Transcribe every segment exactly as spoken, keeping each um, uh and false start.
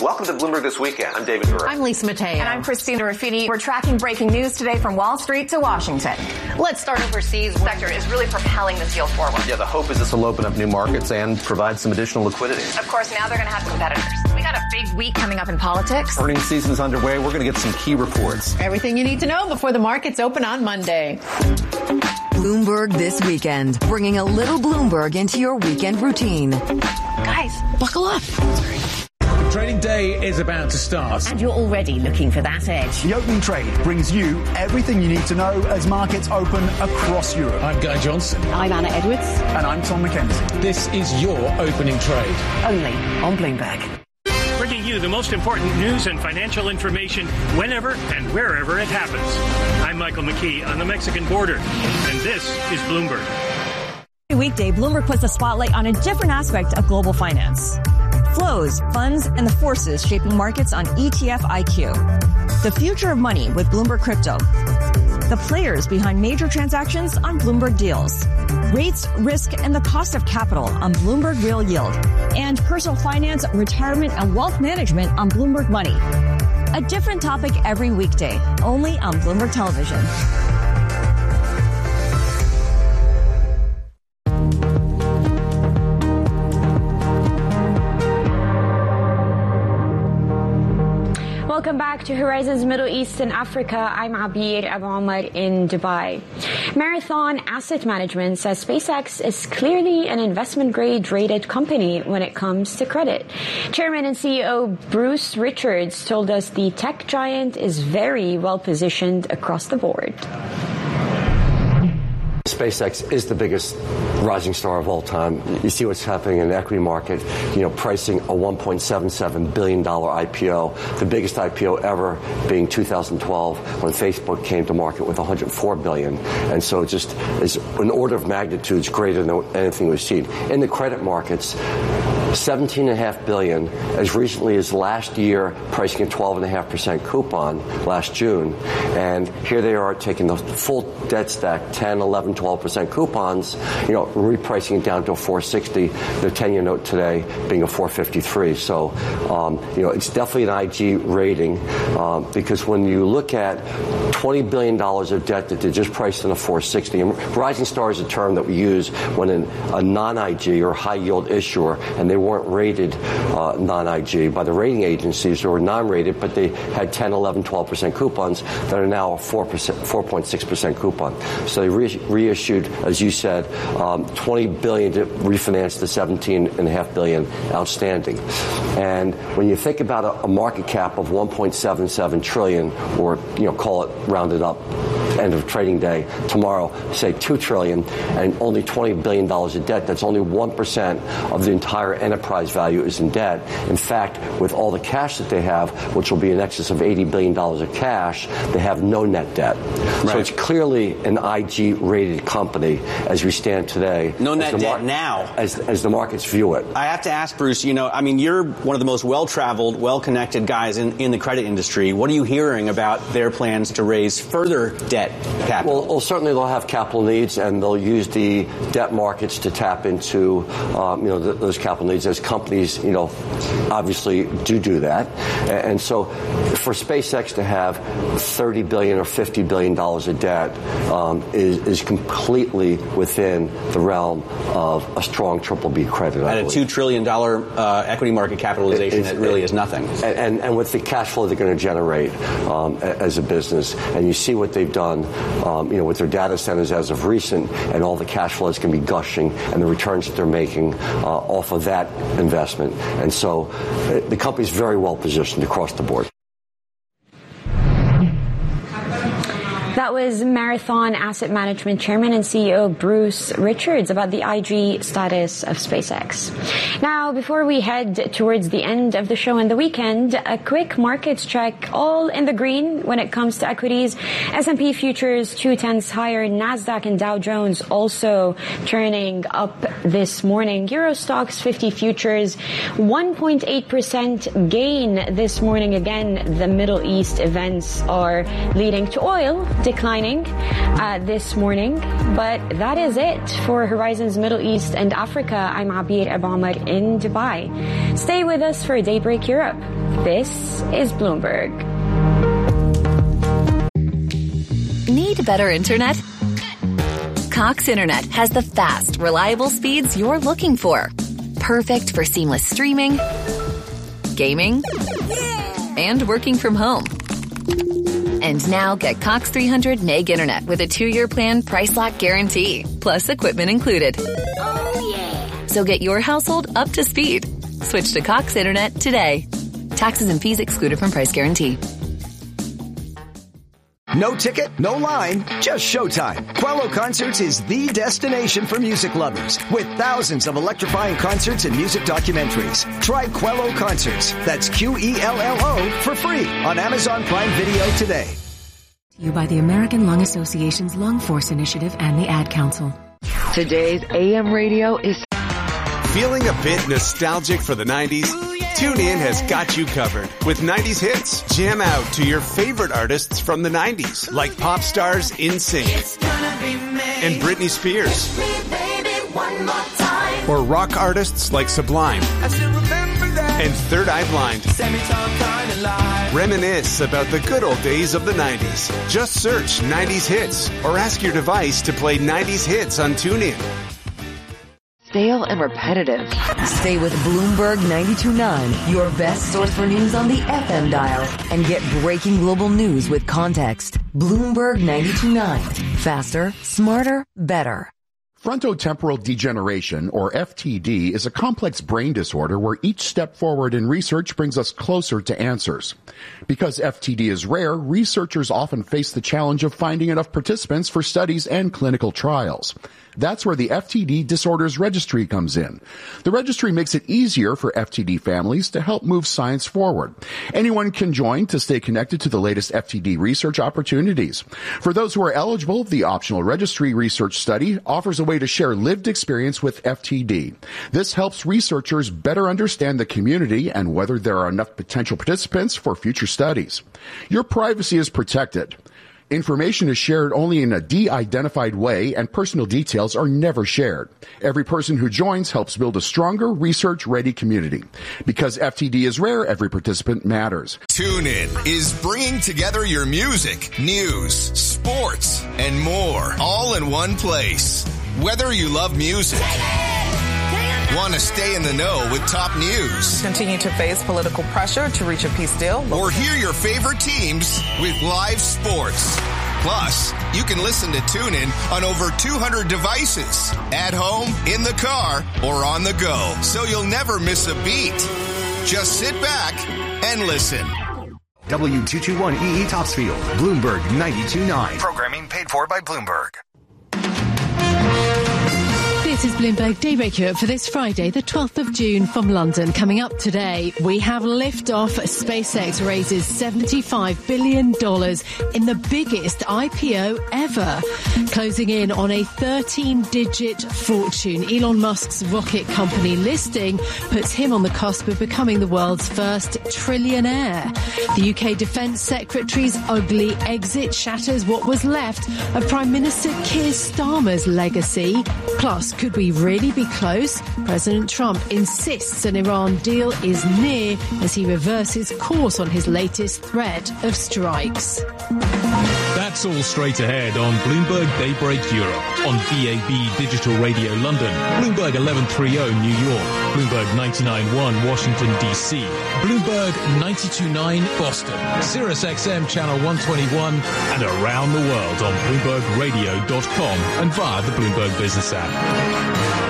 Welcome to Bloomberg This Weekend. I'm David Burr. I'm Lisa Mateo. And I'm Christina Ruffini. We're tracking breaking news today from Wall Street to Washington. Let's start overseas. The sector is really propelling this deal forward. Yeah, the hope is this will open up new markets and provide some additional liquidity. Of course, now they're going to have competitors. We got a big week coming up in politics. Earnings season is underway. We're going to get some key reports. Everything you need to know before the markets open on Monday. Bloomberg This Weekend, bringing a little Bloomberg into your weekend routine. Guys, buckle up. Trading day is about to start. And you're already looking for that edge. The opening trade brings you everything you need to know as markets open across Europe. I'm Guy Johnson. I'm Anna Edwards. And I'm Tom McKenzie. This is your opening trade. Only on Bloomberg. Bringing you the most important news and financial information whenever and wherever it happens. I'm Michael McKee on the Mexican border, and this is Bloomberg. Every weekday, Bloomberg puts a spotlight on a different aspect of global finance. Flows, funds, and the forces shaping markets on E T F I Q. The future of money with Bloomberg Crypto. The players behind major transactions on Bloomberg Deals. Rates, risk, and the cost of capital on Bloomberg Real Yield. And personal finance, retirement, and wealth management on Bloomberg Money. A different topic every weekday, only on Bloomberg Television. Welcome back to Horizons Middle East and Africa. I'm Abir Abu Omar in Dubai. Marathon Asset Management says SpaceX is clearly an investment-grade rated company when it comes to credit. Chairman and C E O Bruce Richards told us the tech giant is very well positioned across the board. SpaceX is the biggest rising star of all time. You see what's happening in the equity market, you know, pricing a one point seven seven billion dollars I P O, the biggest I P O ever being two thousand twelve when Facebook came to market with one hundred four billion dollars. And so it just is an order of magnitudes greater than anything we've seen. In the credit markets, seventeen point five billion dollars as recently as last year, pricing a twelve point five percent coupon last June. And here they are taking the full debt stack, ten, eleven, twelve percent coupons, you know, repricing it down to a four sixty. Their ten-year note today being a four fifty-three. So, um, you know, it's definitely an I G rating um, because when you look at twenty billion dollars of debt that they just priced in a four sixty, and rising star is a term that we use when an, a non-I G or high-yield issuer, and they weren't rated uh, non-I G by the rating agencies, or non-rated, but they had ten, eleven, twelve percent coupons that are now a four percent, four point six percent coupon. So they re- reissued, as you said, um, twenty billion dollars to refinance the seventeen point five billion dollars outstanding. And when you think about a, a market cap of one point seven seven trillion dollars, or, you know, call it rounded up, end of trading day, tomorrow, say two trillion dollars, and only twenty billion dollars of debt, that's only one percent of the entire enterprise value is in debt. In fact, with all the cash that they have, which will be in excess of eighty billion dollars of cash, they have no net debt. Right. So it's clearly an I G-rated company as we stand today. No net debt mar- now. As, as the markets view it. I have to ask, Bruce, you know, I mean, you're one of the most well-traveled, well-connected guys in, in the credit industry. What are you hearing about their plans to raise further debt capital? Well, well certainly they'll have capital needs, and they'll use the debt markets to tap into, um, you know, th- those capital needs as companies, you know, obviously do do that. And, and so for SpaceX to have thirty billion dollars or fifty billion dollars of debt um, is, is completely within the realm of a strong triple B credit. At a two trillion dollars uh, equity market capitalization, it, it really it, is nothing. And, and, and with the cash flow they're going to generate um, as a business, and you see what they've done, um, you know, with their data centers as of recent, and all the cash flows can be gushing, and the returns that they're making uh, off of that investment. And so uh, the company's very well positioned across the board. That was Marathon Asset Management Chairman and C E O Bruce Richards about the I G status of SpaceX. Now, before we head towards the end of the show and the weekend, a quick markets check, all in the green when it comes to equities. S and P futures two tenths higher, NASDAQ and Dow Jones also turning up this morning. Euro Stoxx fifty futures one point eight percent gain this morning. Again, the Middle East events are leading to oil declining uh, this morning. But that is it for Horizons Middle East and Africa. I'm Abir Abamar in Dubai. Stay with us for Daybreak Europe. This is Bloomberg. Need better internet? Cox Internet has the fast, reliable speeds you're looking for. Perfect for seamless streaming, gaming, and working from home. And now get Cox three hundred meg internet with a two-year plan price lock guarantee, plus equipment included. Oh yeah! So get your household up to speed. Switch to Cox Internet today. Taxes and fees excluded from price guarantee. No ticket, no line, just showtime. Quello Concerts is the destination for music lovers with thousands of electrifying concerts and music documentaries. Try Quello Concerts. That's Q E L L O for free on Amazon Prime Video today. You by the American Lung Association's Lung Force Initiative and the Ad Council. Today's A M radio is... Feeling a bit nostalgic for the nineties? TuneIn has got you covered with nineties hits. Jam out to your favorite artists from the nineties, like pop stars NSYNC and Britney Spears, or rock artists like Sublime and Third Eye Blind. Reminisce about the good old days of the nineties. Just search nineties hits or ask your device to play nineties hits on TuneIn. Stale and repetitive. Stay with Bloomberg ninety-two point nine, your best source for news on the F M dial, and get breaking global news with context. Bloomberg ninety-two point nine. Faster, smarter, better. Frontotemporal degeneration, or F T D, is a complex brain disorder where each step forward in research brings us closer to answers. Because F T D is rare, researchers often face the challenge of finding enough participants for studies and clinical trials. That's where the F T D Disorders Registry comes in. The registry makes it easier for F T D families to help move science forward. Anyone can join to stay connected to the latest F T D research opportunities. For those who are eligible, the optional registry research study offers a way to share lived experience with F T D. This helps researchers better understand the community and whether there are enough potential participants for future studies. Your privacy is protected. Information is shared only in a de-identified way, and personal details are never shared. Every person who joins helps build a stronger, research-ready community. Because F T D is rare, every participant matters. TuneIn is bringing together your music, news, sports, and more, all in one place. Whether you love music, want to stay in the know with top news, continue to face political pressure to reach a peace deal, or hear your favorite teams with live sports. Plus, you can listen to TuneIn on over two hundred devices, at home, in the car, or on the go, so you'll never miss a beat. Just sit back and listen. W two twenty-one E E Topsfield, Bloomberg ninety-two point nine. Programming paid for by Bloomberg. This is Bloomberg Daybreak Europe for this Friday, the twelfth of June from London. Coming up today, we have liftoff. SpaceX raises seventy-five billion dollars in the biggest I P O ever, closing in on a thirteen-digit fortune. Elon Musk's rocket company listing puts him on the cusp of becoming the world's first trillionaire. The U K Defence Secretary's ugly exit shatters what was left of Prime Minister Keir Starmer's legacy. Plus, could we really be close? President Trump insists an Iran deal is near as he reverses course on his latest threat of strikes. That's all straight ahead on Bloomberg Daybreak Europe, on D A B Digital Radio London, Bloomberg eleven thirty New York, Bloomberg ninety-nine point one Washington, D C, Bloomberg ninety-two point nine Boston, Sirius X M Channel one twenty-one, and around the world on Bloomberg Radio dot com and via the Bloomberg Business app.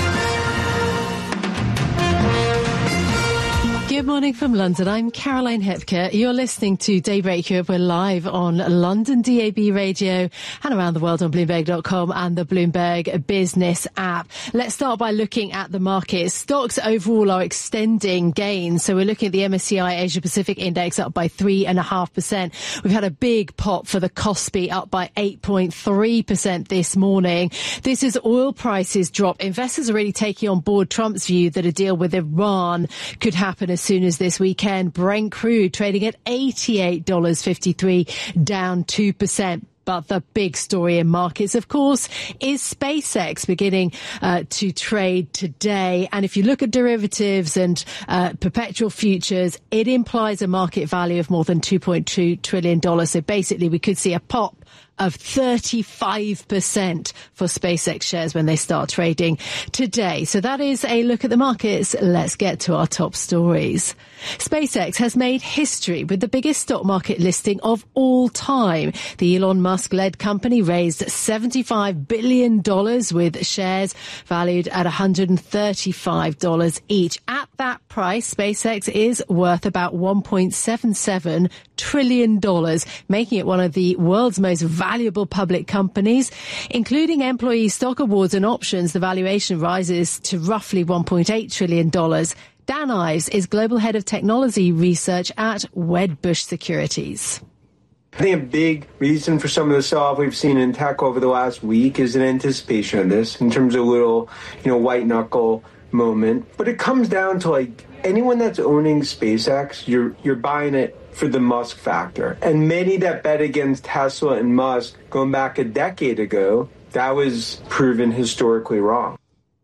Good morning from London. I'm Caroline Hepker. You're listening to Daybreak Europe. We're live on London D A B Radio and around the world on Bloomberg dot com and the Bloomberg Business app. Let's start by looking at the markets. Stocks overall are extending gains. So we're looking at the M S C I Asia Pacific Index up by three point five percent. We've had a big pop for the Kospi up by eight point three percent this morning. This is oil prices drop. Investors are really taking on board Trump's view that a deal with Iran could happen as soon as this weekend. Brent crude trading at eighty-eight dollars and fifty-three cents, down two percent. But the big story in markets, of course, is SpaceX beginning uh, to trade today. And if you look at derivatives and uh, perpetual futures, it implies a market value of more than two point two trillion dollars. So basically, we could see a pop of thirty-five percent for SpaceX shares when they start trading today. So that is a look at the markets. Let's get to our top stories. SpaceX has made history with the biggest stock market listing of all time. The Elon Musk-led company raised seventy-five billion dollars with shares valued at one hundred thirty-five dollars each. At that price, SpaceX is worth about one point seven seven trillion dollars, making it one of the world's most valuable public companies. Including employee stock awards and options, the valuation rises to roughly one point eight trillion dollars. Dan Ives is Global Head of Technology Research at Wedbush Securities. I think a big reason for some of the sell-off we've seen in tech over the last week is an anticipation of this in terms of a little, you know, white-knuckle moment. But it comes down to, like, anyone that's owning SpaceX, you're you're buying it for the Musk factor. And many that bet against Tesla and Musk going back a decade ago, that was proven historically wrong.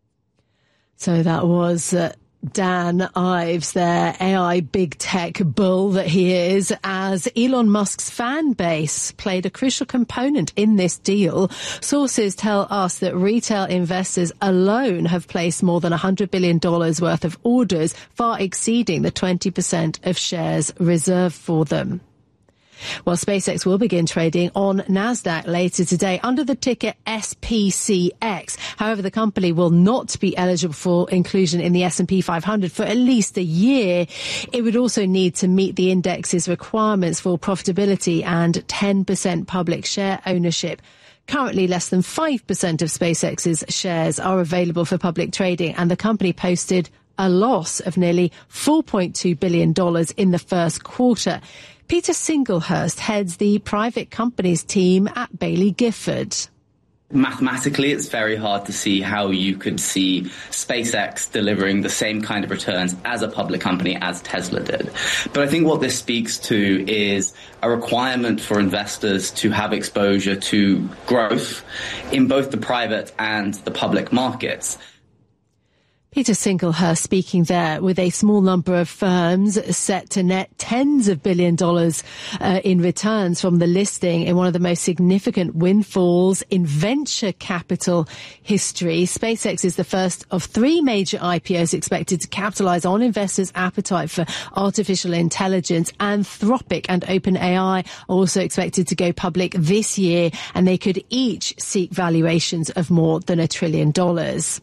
So that was uh, Dan Ives, their A I big tech bull that he is, as Elon Musk's fan base played a crucial component in this deal. Sources tell us that retail investors alone have placed more than one hundred billion dollars worth of orders, far exceeding the twenty percent of shares reserved for them. Well, SpaceX will begin trading on NASDAQ later today under the ticker S P C X. However, the company will not be eligible for inclusion in the S and P five hundred for at least a year. It would also need to meet the index's requirements for profitability and ten percent public share ownership. Currently, less than five percent of SpaceX's shares are available for public trading, and the company posted a loss of nearly four point two billion dollars in the first quarter. Peter Singlehurst heads the private companies team at Baillie Gifford. Mathematically, it's very hard to see how you could see SpaceX delivering the same kind of returns as a public company as Tesla did. But I think what this speaks to is a requirement for investors to have exposure to growth in both the private and the public markets. Peter Singlehurst speaking there, with a small number of firms set to net tens of billion dollars uh, in returns from the listing in one of the most significant windfalls in venture capital history. SpaceX is the first of three major I P Os expected to capitalize on investors' appetite for artificial intelligence. Anthropic and OpenAI are also expected to go public this year, and they could each seek valuations of more than a trillion dollars.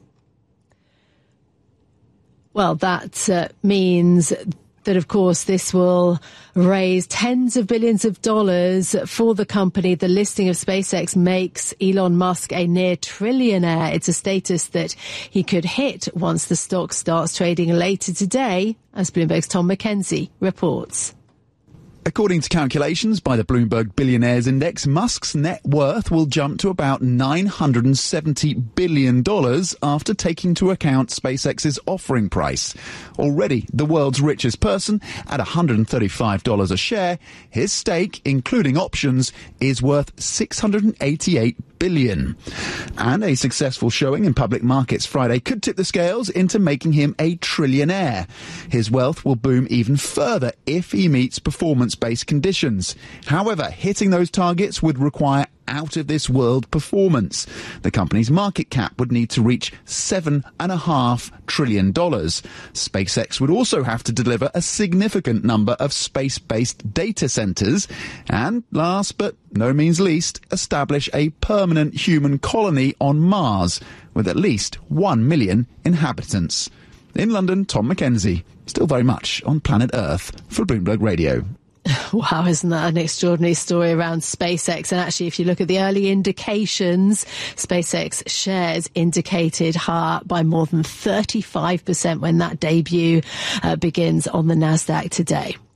Well, that uh, means that, of course, this will raise tens of billions of dollars for the company. The listing of SpaceX makes Elon Musk a near trillionaire. It's a status that he could hit once the stock starts trading later today, as Bloomberg's Tom McKenzie reports. According to calculations by the Bloomberg Billionaires Index, Musk's net worth will jump to about nine hundred seventy billion dollars after taking into account SpaceX's offering price. Already the world's richest person at one hundred thirty-five dollars a share, his stake, including options, is worth six hundred eighty-eight billion dollars. And a successful showing in public markets Friday could tip the scales into making him a trillionaire. His wealth will boom even further if he meets performance-based conditions. However, hitting those targets would require out-of-this-world performance. The company's market cap would need to reach seven and a half trillion dollars. SpaceX would also have to deliver a significant number of space-based data centers, and last but no means least, establish a permanent human colony on Mars with at least one million inhabitants. In London, Tom McKenzie, still very much on planet Earth for Bloomberg Radio. Wow, isn't that an extraordinary story around SpaceX? And actually, if you look at the early indications, SpaceX shares indicated higher by more than thirty-five percent when that debut uh, begins on the NASDAQ today.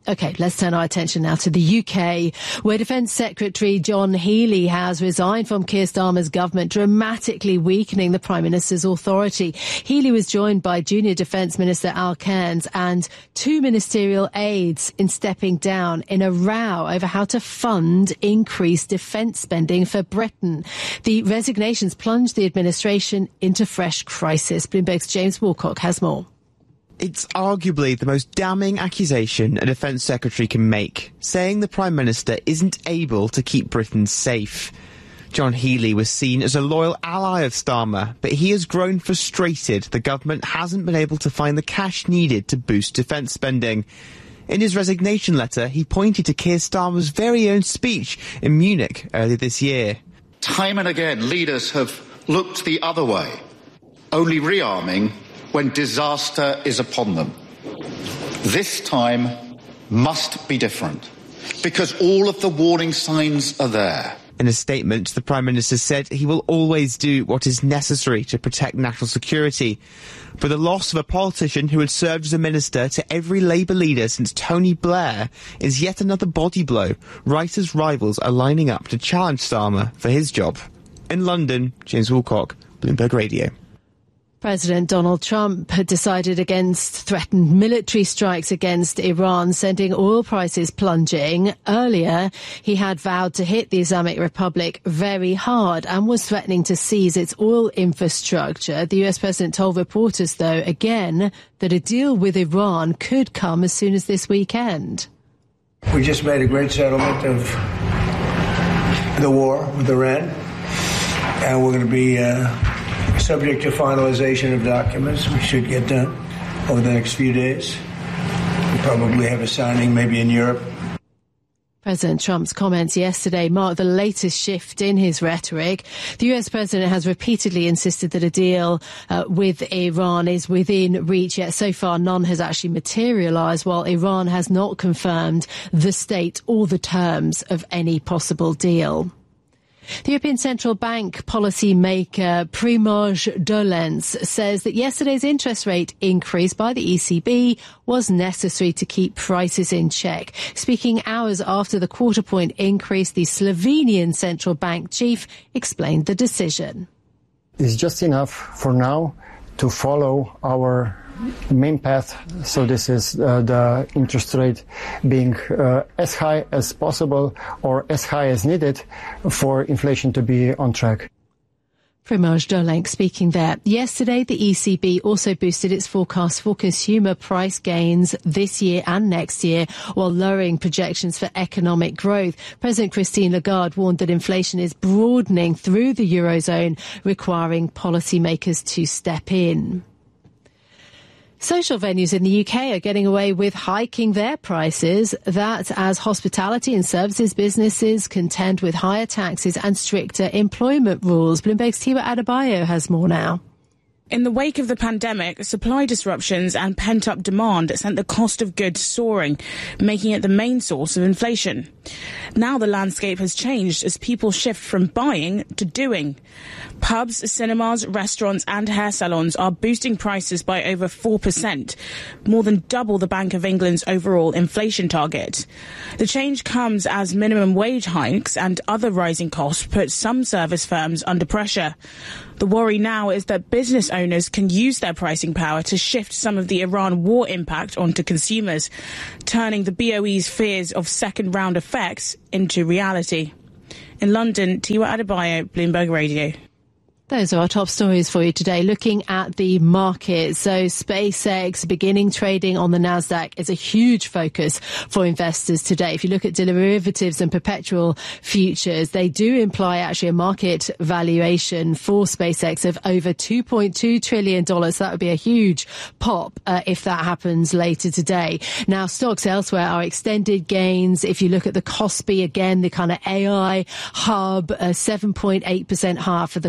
OK, let's turn our attention now to the U K, where Defence Secretary John Healey has resigned from Keir Starmer's government, dramatically weakening the Prime Minister's authority. Healey was joined by junior Defence Minister Al Cairns and two ministerial aides in stepping down in a row over how to fund increased defence spending for Britain. The resignations plunged the administration into fresh crisis. Bloomberg's James Woolcock has more. It's arguably the most damning accusation a Defence Secretary can make, saying the Prime Minister isn't able to keep Britain safe. John Healey was seen as a loyal ally of Starmer, but he has grown frustrated the government hasn't been able to find the cash needed to boost defence spending. In his resignation letter, he pointed to Keir Starmer's very own speech in Munich earlier this year. Time and again, leaders have looked the other way, only rearming when disaster is upon them. This time must be different, because all of the warning signs are there. In a statement, the Prime Minister said he will always do what is necessary to protect national security. But the loss of a politician who had served as a minister to every Labour leader since Tony Blair is yet another body blow, right as rivals are lining up to challenge Starmer for his job. In London, James Woolcock, Bloomberg Radio. President Donald Trump had decided against threatened military strikes against Iran, sending oil prices plunging. Earlier, he had vowed to hit the Islamic Republic very hard and was threatening to seize its oil infrastructure. The U S president told reporters, though, again, that a deal with Iran could come as soon as this weekend. We just made a great settlement of the war with Iran, and we're going to be Uh subject to finalization of documents. We should get done over the next few days. We probably have a signing maybe in Europe. President Trump's comments yesterday marked the latest shift in his rhetoric. The U S president has repeatedly insisted that a deal uh, with Iran is within reach, yet so far none has actually materialized, while Iran has not confirmed the state or the terms of any possible deal. The European Central Bank policy maker Primož Dolenc says that yesterday's interest rate increase by the E C B was necessary to keep prices in check. Speaking hours after the quarter point increase, the Slovenian central bank chief explained the decision. It's just enough for now to follow our main path, so this is uh, the interest rate being uh, as high as possible or as high as needed for inflation to be on track. Primož Dolenc speaking there. Yesterday, the E C B also boosted its forecast for consumer price gains this year and next year, while lowering projections for economic growth. President Christine Lagarde warned that inflation is broadening through the Eurozone, requiring policymakers to step in. Social venues in the U K are getting away with hiking their prices. That as hospitality and services businesses contend with higher taxes and stricter employment rules. Bloomberg's Tiwa Adebayo has more now. In the wake of the pandemic, supply disruptions and pent-up demand sent the cost of goods soaring, making it the main source of inflation. Now the landscape has changed as people shift from buying to doing. Pubs, cinemas, restaurants and hair salons are boosting prices by over four percent, more than double the Bank of England's overall inflation target. The change comes as minimum wage hikes and other rising costs put some service firms under pressure. The worry now is that business owners can use their pricing power to shift some of the Iran war impact onto consumers, turning the B O E's fears of second-round effects into reality. In London, Tiwa Adebayo, Bloomberg Radio. Those are our top stories for you today. Looking at the market, so SpaceX beginning trading on the Nasdaq is a huge focus for investors today. If you look at derivatives and perpetual futures, they do imply actually a market valuation for SpaceX of over two point two trillion dollars. That would be a huge pop uh, if that happens later today. Now, stocks elsewhere are extended gains. If you look at the Kospi, again, the kind of A I hub, uh, seven point eight percent higher for the Kospi. The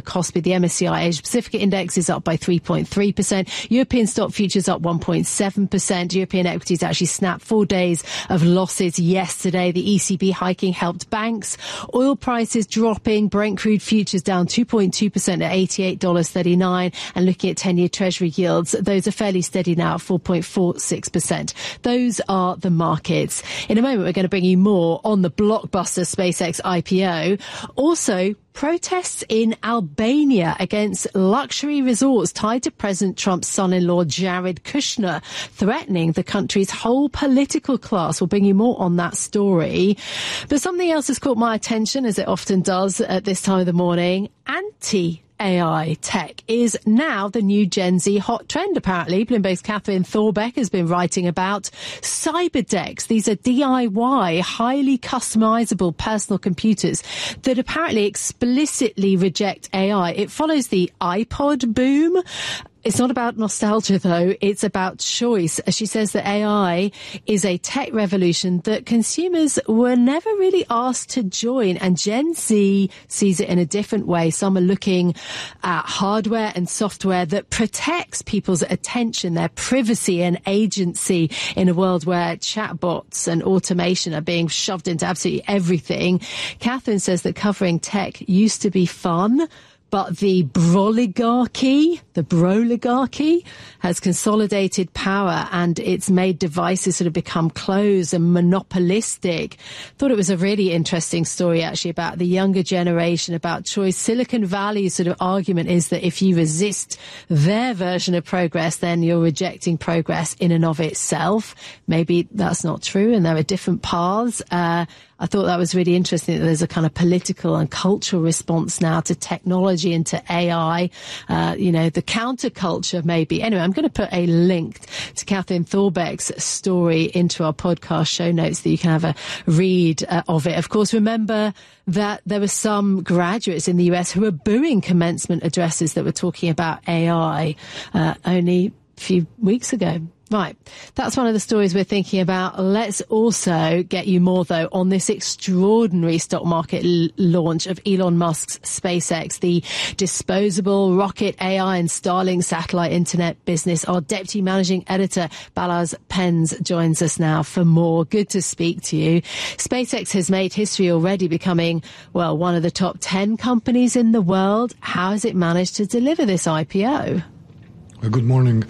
The M S C I Asia Pacific Index is up by three point three percent. European stock futures up one point seven percent. European equities actually snapped four days of losses yesterday. The E C B hiking helped banks. Oil prices dropping. Brent crude futures down two point two percent at eighty-eight dollars and thirty-nine cents. And looking at ten-year Treasury yields, those are fairly steady now at four point four six percent. Those are the markets. In a moment, we're going to bring you more on the blockbuster SpaceX I P O. Also, protests in Albania against luxury resorts tied to President Trump's son-in-law Jared Kushner, threatening the country's whole political class. We'll bring you more on that story. But something else has caught my attention, as it often does at this time of the morning. Anti A I tech is now the new Gen Z hot trend, apparently. Bloomberg's Catherine Thorbeck has been writing about Cyberdecks. These are D I Y, highly customizable personal computers that apparently explicitly reject A I. It follows the iPod boom. It's not about nostalgia, though. It's about choice. She says that A I is a tech revolution that consumers were never really asked to join. And Gen Z sees it in a different way. Some are looking at hardware and software that protects people's attention, their privacy and agency in a world where chatbots and automation are being shoved into absolutely everything. Catherine says that covering tech used to be fun, but the broligarchy, the broligarchy, has consolidated power and it's made devices sort of become closed and monopolistic. Thought it was a really interesting story, actually, about the younger generation, about choice. Silicon Valley's sort of argument is that if you resist their version of progress, then you're rejecting progress in and of itself. Maybe that's not true and there are different paths. Uh, I thought that was really interesting that there's a kind of political and cultural response now to technology and to A I, uh, you know, the counterculture maybe. Anyway, I'm going to put a link to Catherine Thorbeck's story into our podcast show notes that you can have a read uh, of it. Of course, remember that there were some graduates in the U S who were booing commencement addresses that were talking about A I uh, only a few weeks ago. Right. That's one of the stories we're thinking about. Let's also get you more, though, on this extraordinary stock market l- launch of Elon Musk's SpaceX, the disposable rocket A I and Starlink satellite internet business. Our deputy managing editor, Balaz Penz, joins us now for more. Good to speak to you. SpaceX has made history already, becoming, well, one of the top ten companies in the world. How has it managed to deliver this I P O? Good morning.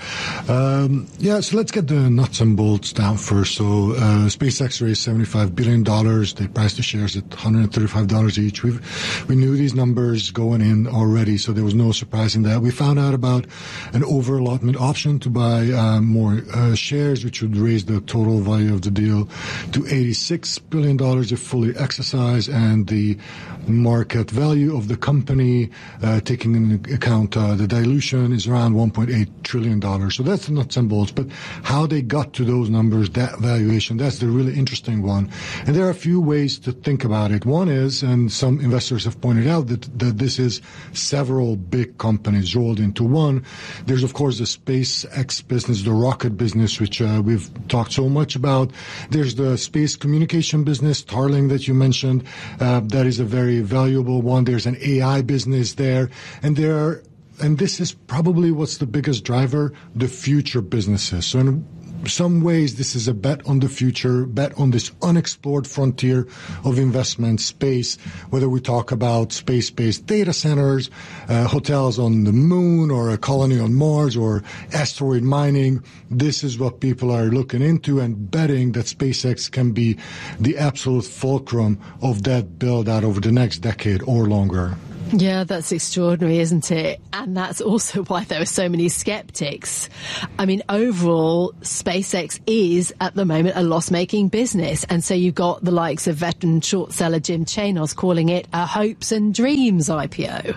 Um, yeah, so let's get the nuts and bolts down first. So uh, SpaceX raised seventy-five billion dollars. They priced the shares at one hundred thirty-five dollars each. We we knew these numbers going in already, so there was no surprise in that. We found out about an over-allotment option to buy uh, more uh, shares, which would raise the total value of the deal to eighty-six billion dollars if fully exercised, and the market value of the company, uh, taking into account uh, the dilution, is around one point eight trillion dollars. So that's the nuts and bolts. But how they got to those numbers, that valuation, that's the really interesting one. And there are a few ways to think about it. One is, and some investors have pointed out, that, that this is several big companies rolled into one. There's, of course, the SpaceX business, the rocket business, which uh, we've talked so much about. There's the space communication business, Starlink, that you mentioned. Uh, that is a very valuable one. There's an A I business there. And there are And this is probably what's the biggest driver, the future businesses. So in some ways, this is a bet on the future, bet on this unexplored frontier of investment space, whether we talk about space-based data centers, uh, hotels on the moon, or a colony on Mars, or asteroid mining. This is what people are looking into and betting that SpaceX can be the absolute fulcrum of that build-out over the next decade or longer. Yeah, that's extraordinary, isn't it? And that's also why there are so many skeptics. I mean, overall, SpaceX is, at the moment, a loss-making business. And so you've got the likes of veteran short seller Jim Chanos calling it a hopes and dreams I P O.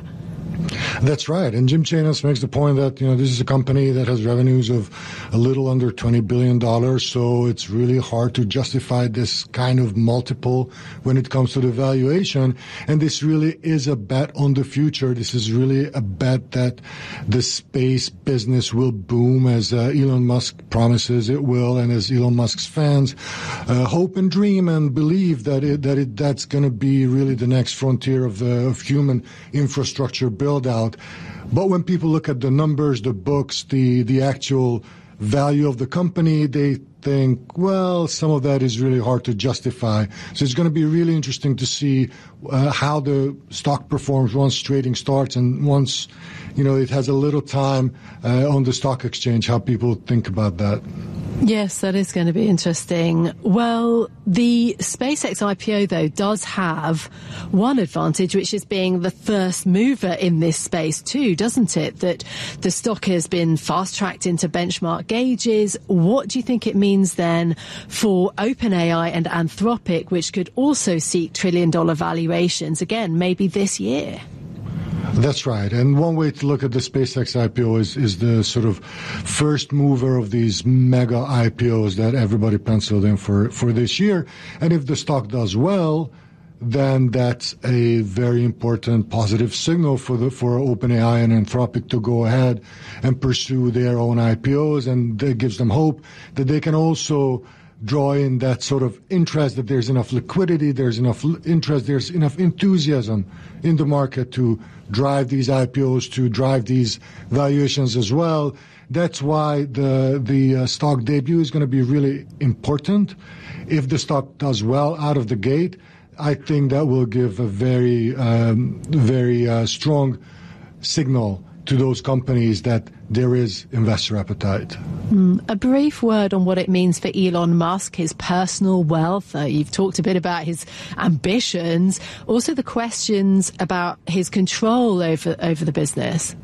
That's right. And Jim Chanos makes the point that, you know, this is a company that has revenues of a little under twenty billion dollars. So it's really hard to justify this kind of multiple when it comes to the valuation. And this really is a bet on the future. This is really a bet that the space business will boom, as uh, Elon Musk promises it will. And as Elon Musk's fans uh, hope and dream and believe that it, that it, that's going to be really the next frontier of, uh, of human infrastructure build doubt. But when people look at the numbers, the books, the, the actual value of the company, they think, well, some of that is really hard to justify. So it's going to be really interesting to see uh, how the stock performs once trading starts and once, you know, it has a little time uh, on the stock exchange, how people think about that. Yes, that is going to be interesting. Well, the SpaceX I P O, though, does have one advantage, which is being the first mover in this space, too, doesn't it? That the stock has been fast-tracked into benchmark gauges. What do you think it means, then, for OpenAI and Anthropic, which could also seek trillion-dollar valuations, again, maybe this year? That's right. And one way to look at the SpaceX I P O is, is the sort of first mover of these mega I P Os that everybody penciled in for, for this year. And if the stock does well, then that's a very important positive signal for the for OpenAI and Anthropic to go ahead and pursue their own I P Os. And that gives them hope that they can also draw in that sort of interest, that there's enough liquidity, there's enough interest, there's enough enthusiasm in the market to drive these I P Os, to drive these valuations as well. That's why the the uh, stock debut is going to be really important. If the stock does well out of the gate, I think that will give a very, um, very uh, strong signal to those companies that there is investor appetite. Mm, a brief word on what it means for Elon Musk, his personal wealth. Uh, you've talked a bit about his ambitions, also the questions about his control over over the business.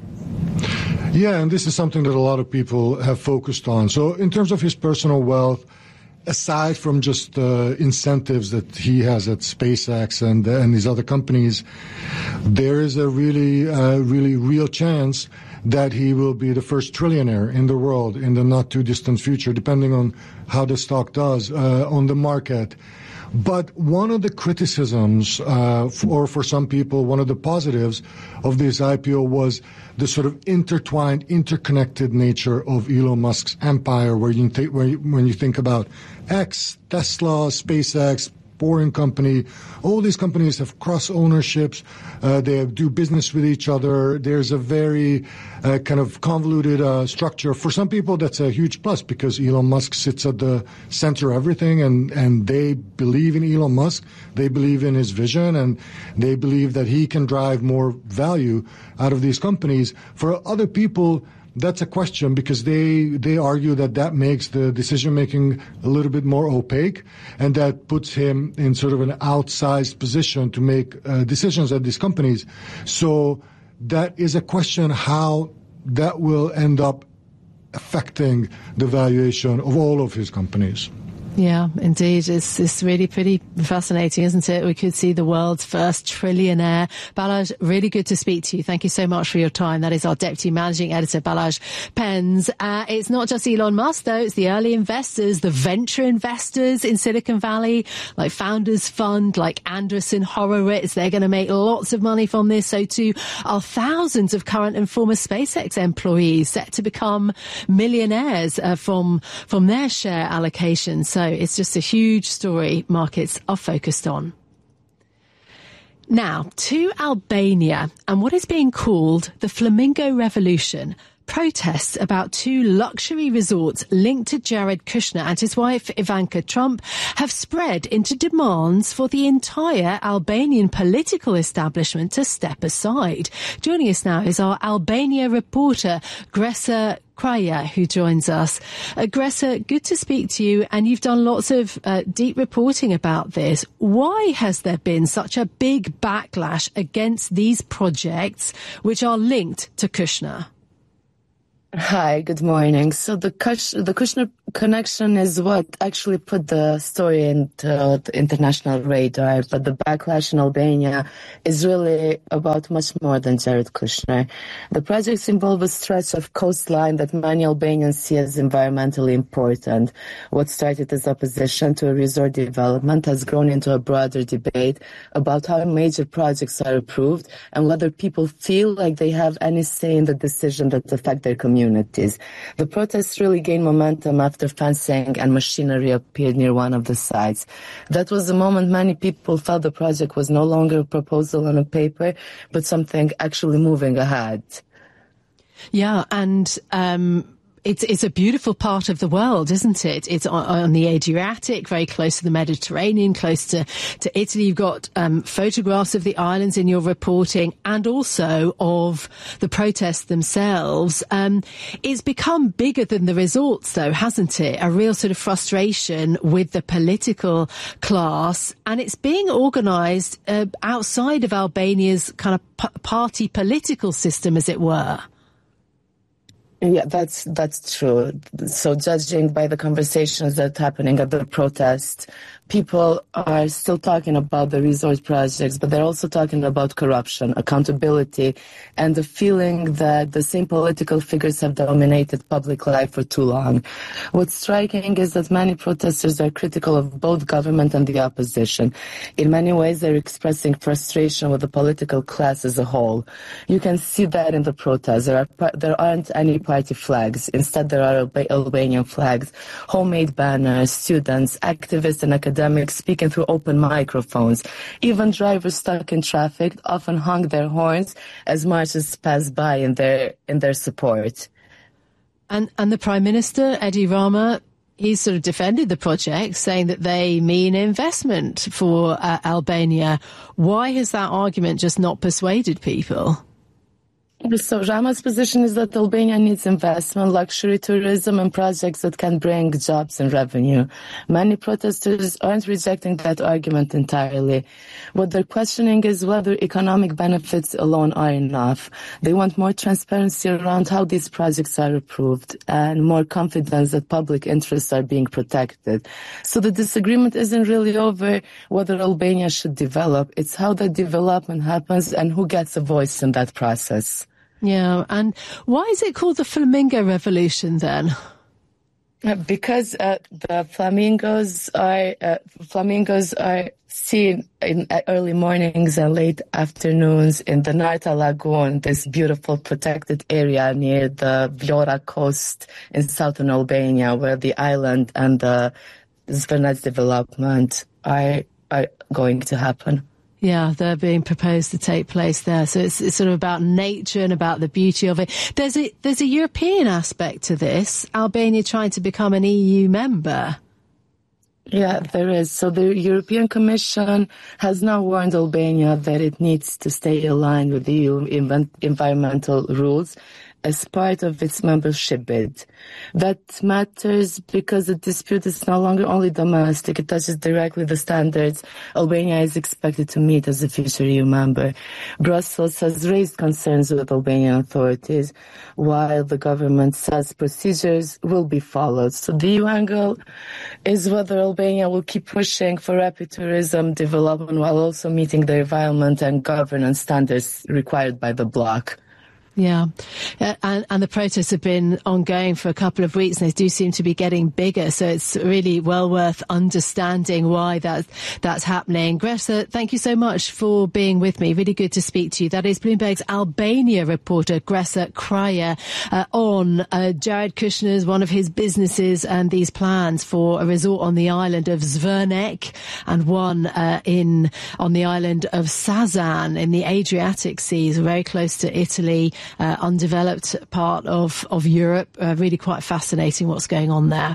Yeah, and this is something that a lot of people have focused on. So in terms of his personal wealth, aside from just uh, incentives that he has at SpaceX and uh, and these other companies, there is a really, uh, really real chance that he will be the first trillionaire in the world in the not too distant future, depending on how the stock does uh, on the market. But one of the criticisms, uh, or for some people, one of the positives of this I P O was the sort of intertwined, interconnected nature of Elon Musk's empire, where you think, where you, when you think about X, Tesla, SpaceX, Boring Company, all these companies have cross ownerships. Uh, they have, do business with each other. There's a very uh, kind of convoluted uh, structure. For some people, that's a huge plus because Elon Musk sits at the center of everything, and, and they believe in Elon Musk. They believe in his vision, and they believe that he can drive more value out of these companies. For other people, that's a question because they, they argue that that makes the decision-making a little bit more opaque, and that puts him in sort of an outsized position to make uh, decisions at these companies. So that is a question how that will end up affecting the valuation of all of his companies. Yeah, indeed. It's, it's really pretty fascinating, isn't it? We could see the world's first trillionaire. Balazs, really good to speak to you. Thank you so much for your time. That is our Deputy Managing Editor, Balazs Penns. Uh, it's not just Elon Musk, though. It's the early investors, the venture investors in Silicon Valley, like Founders Fund, like Andreessen Horowitz. They're going to make lots of money from this. So too are thousands of current and former SpaceX employees set to become millionaires uh, from, from their share allocation. So it's just a huge story markets are focused on. Now to Albania and what is being called the Flamingo Revolution. Protests about two luxury resorts linked to Jared Kushner and his wife Ivanka Trump have spread into demands for the entire Albanian political establishment to step aside. Joining us now is our Albania reporter, Gresa Kraja, who joins us. Uh, Gresa, good to speak to you, and you've done lots of uh, deep reporting about this. Why has there been such a big backlash against these projects which are linked to Kushner? Hi, good morning. So the Kush, the Kushner connection is what actually put the story into the international radar, but the backlash in Albania is really about much more than Jared Kushner. The projects involve a stretch of coastline that many Albanians see as environmentally important. What started as opposition to a resort development has grown into a broader debate about how major projects are approved and whether people feel like they have any say in the decision that affect their community. communities. The protests really gained momentum after fencing and machinery appeared near one of the sites. That was the moment many people felt the project was no longer a proposal on a paper, but something actually moving ahead. Yeah, and um, it's it's a beautiful part of the world, isn't it? It's on, on the Adriatic, very close to the Mediterranean, close to, to Italy. You've got um, photographs of the islands in your reporting and also of the protests themselves. Um, it's become bigger than the results, though, hasn't it? A real sort of frustration with the political class, and it's being organised uh, outside of Albania's kind of p- party political system, as it were. Yeah, that's that's true. So judging by the conversations that are happening at the protest, people are still talking about the resort projects, but they're also talking about corruption, accountability, and the feeling that the same political figures have dominated public life for too long. What's striking is that many protesters are critical of both government and the opposition. In many ways, they're expressing frustration with the political class as a whole. You can see that in the protests. There are there aren't any party flags. Instead, there are Alba- Albanian flags, homemade banners, students, activists, and academics speaking through open microphones. Even drivers stuck in traffic often hung their horns as marchers passed by in their in their support. And and the Prime Minister, Edi Rama, he sort of defended the project, saying that they mean investment for uh, Albania. Why has that argument just not persuaded people? So Rama's position is that Albania needs investment, luxury tourism, and projects that can bring jobs and revenue. Many protesters aren't rejecting that argument entirely. What they're questioning is whether economic benefits alone are enough. They want more transparency around how these projects are approved and more confidence that public interests are being protected. So the disagreement isn't really over whether Albania should develop. It's how that development happens and who gets a voice in that process. Yeah, and why is it called the Flamingo Revolution then? Uh, because uh, the flamingos are uh, flamingos are seen in uh, early mornings and late afternoons in the Narta Lagoon, this beautiful protected area near the Vlora coast in southern Albania, where the island and the Zvernets development are are going to happen. Yeah, they're being proposed to take place there. So it's, it's sort of about nature and about the beauty of it. There's a, there's a European aspect to this. Albania trying to become an E U member. Yeah, there is. So the European Commission has now warned Albania that it needs to stay aligned with the E U env- environmental rules as part of its membership bid. That matters because the dispute is no longer only domestic. It touches directly the standards Albania is expected to meet as a future E U member. Brussels has raised concerns with Albanian authorities, while the government says procedures will be followed. So the E U angle is whether Albania will keep pushing for rapid tourism development while also meeting the environment and governance standards required by the bloc. Yeah, uh, and, and the protests have been ongoing for a couple of weeks and they do seem to be getting bigger. So it's really well worth understanding why that, that's happening. Greta, thank you so much for being with me. Really good to speak to you. That is Bloomberg's Albania reporter, Greta Kraja, uh, on uh, Jared Kushner's, one of his businesses and these plans for a resort on the island of Zvernek and one uh, in on the island of Sazan in the Adriatic Sea, very close to Italy. Uh, undeveloped part of, of Europe. Uh, really quite fascinating what's going on there.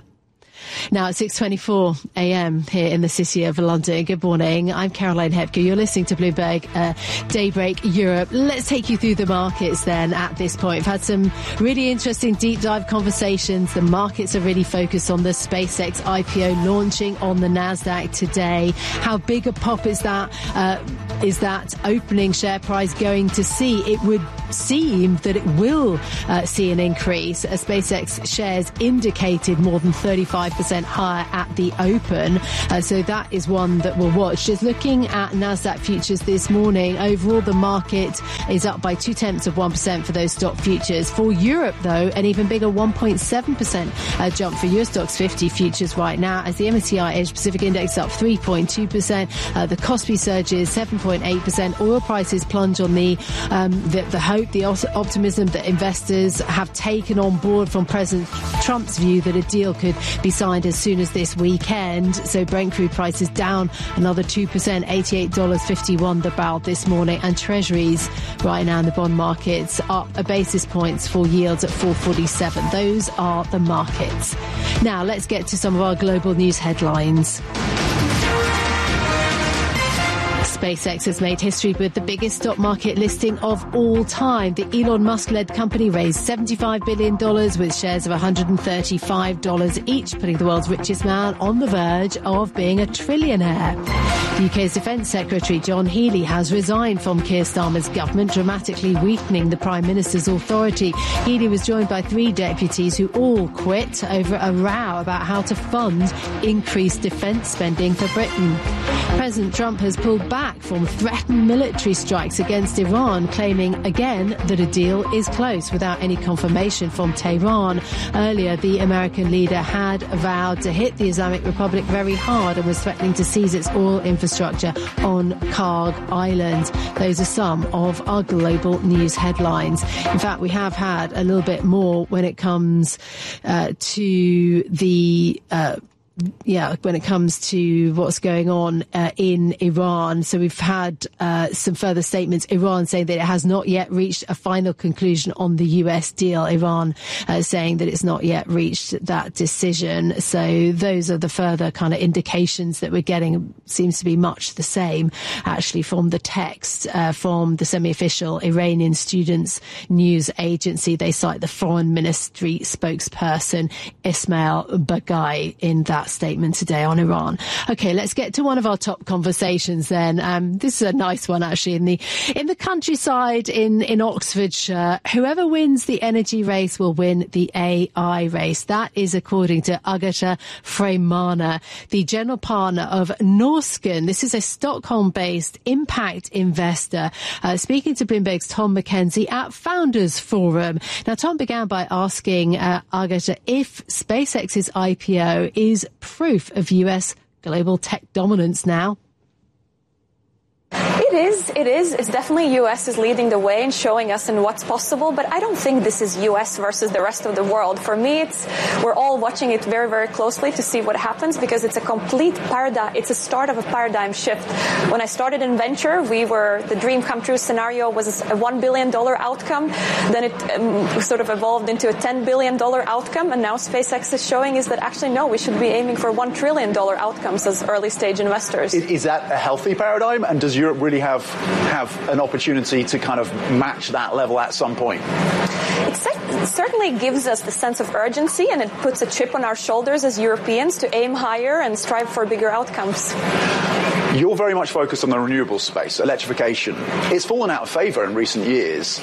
Now at six twenty-four a.m. here in the city of London. Good morning. I'm Caroline Hepker. You're listening to Bloomberg uh, Daybreak Europe. Let's take you through the markets then at this point. We've had some really interesting deep dive conversations. The markets are really focused on the SpaceX I P O launching on the Nasdaq today. How big a pop is that? Uh, is that opening share price going to see? It would seem that it will uh, see an increase. Uh, SpaceX shares indicated more than thirty-five percent higher at the open. Uh, so that is one that we'll watch. Just looking at Nasdaq futures this morning, overall the market is up by two tenths of one percent for those stock futures. For Europe, though, an even bigger one point seven percent uh, jump for Euro Stoxx fifty futures right now, as the M S C I Asia Pacific Index up three point two percent. Uh, the Kospi surges seven point eight percent. Oil prices plunge on the, um, the, the home hope, the optimism that investors have taken on board from President Trump's view that a deal could be signed as soon as this weekend. So Brent crude prices down another two percent, eighty-eight dollars and fifty-one cents the barrel this morning, and Treasuries right now in the bond markets up a basis points for yields at four forty-seven. Those are the markets. Now let's get to some of our global news headlines. SpaceX has made history with the biggest stock market listing of all time. The Elon Musk-led company raised seventy-five billion dollars with shares of one hundred thirty-five dollars each, putting the world's richest man on the verge of being a trillionaire. The U K's Defence Secretary John Healey has resigned from Keir Starmer's government, dramatically weakening the Prime Minister's authority. Healey was joined by three deputies who all quit over a row about how to fund increased defence spending for Britain. President Trump has pulled back from threatened military strikes against Iran, claiming again that a deal is close without any confirmation from Tehran. Earlier, the American leader had vowed to hit the Islamic Republic very hard and was threatening to seize its oil infrastructure on Karg Island. Those are some of our global news headlines. In fact, we have had a little bit more when it comes uh, to the uh, Yeah, when it comes to what's going on uh, in Iran. So we've had uh, some further statements. Iran saying that it has not yet reached a final conclusion on the U S deal. Iran uh, saying that it's not yet reached that decision. So those are the further kind of indications that we're getting. Seems to be much the same, actually, from the text uh, from the semi-official Iranian Students News Agency. They cite the Foreign Ministry spokesperson Ismail Baghai in that statement today on Iran. Okay, let's get to one of our top conversations then. Um, this is a nice one, actually. In the in the countryside in, in Oxfordshire, whoever wins the energy race will win the A I race. That is according to Agata Freymana, the general partner of Norsken. This is a Stockholm-based impact investor, uh, speaking to Bloomberg's Tom McKenzie at Founders Forum. Now, Tom began by asking uh, Agata if SpaceX's I P O is proof of U S global tech dominance now. It is, it is. It's definitely U S is leading the way and showing us in what's possible, but I don't think this is U S versus the rest of the world. For me, it's, we're all watching it very, very closely to see what happens because it's a complete paradigm, it's a start of a paradigm shift. When I started in venture, we were, the dream come true scenario was a one billion dollars outcome, then it um, sort of evolved into a ten billion dollars outcome, and now SpaceX is showing is that actually no, we should be aiming for one trillion dollars outcomes as early stage investors. Is, is that a healthy paradigm, and does Europe really have have an opportunity to kind of match that level at some point? It certainly gives us the sense of urgency, and it puts a chip on our shoulders as Europeans to aim higher and strive for bigger outcomes. You're very much focused on the renewable space, electrification. It's fallen out of favour in recent years.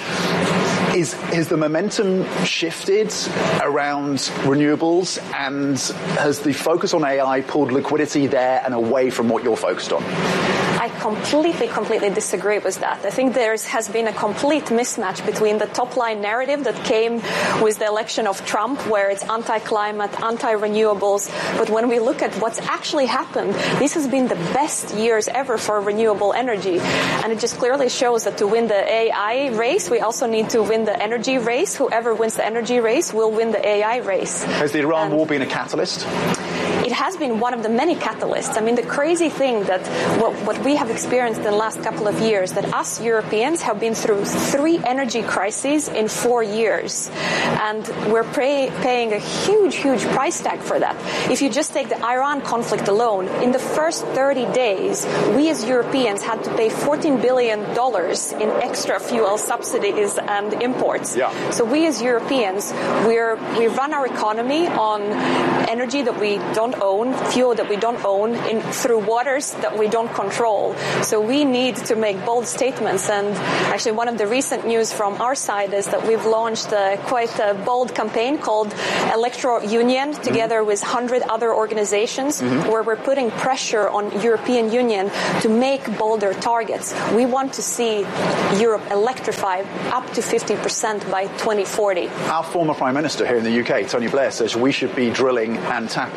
Is, is the momentum shifted around renewables, and has the focus on A I pulled liquidity there and away from what you're focused on? I completely, completely disagree with that. I think there has been a complete mismatch between the top-line narrative that came with the election of Trump, where it's anti-climate, anti-renewables, but when we look at what's actually happened, this has been the best years ever for renewable energy, and it just clearly shows that to win the A I race, we also need to win the energy race. Whoever wins the energy race will win the A I race. Has the Iran and war been a catalyst? It has been one of the many catalysts. I mean, the crazy thing that what, what we have experienced in the last couple of years, that us Europeans have been through three energy crises in four years. And we're pay, paying a huge, huge price tag for that. If you just take the Iran conflict alone, in the first thirty days, we as Europeans had to pay fourteen billion dollars in extra fuel subsidies and imports. Yeah. So we as Europeans, we're, we run our economy on energy that we don't own, fuel that we don't own, in, through waters that we don't control. So we need to make bold statements. And actually, one of the recent news from our side is that we've launched a, quite a bold campaign called Electro Union, together mm-hmm. with one hundred other organizations, mm-hmm. where we're putting pressure on European Union to make bolder targets. We want to see Europe electrify up to fifty percent by twenty forty. Our former Prime Minister here in the U K, Tony Blair, says we should be drilling and tapping the oil